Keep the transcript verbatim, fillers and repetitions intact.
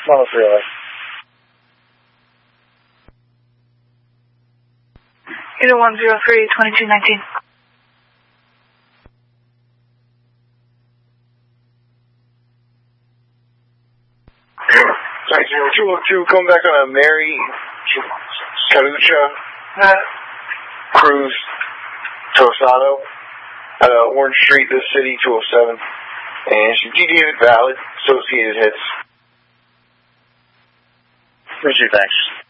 Not really. Either one zero three twenty-two nineteen. Sorry, zero two oh two, come back on a Mary Calucha Cruise Tosado at uh, Orange Street, this city, two oh seven. And she D D'd valid, associated hits. Appreciate thanks.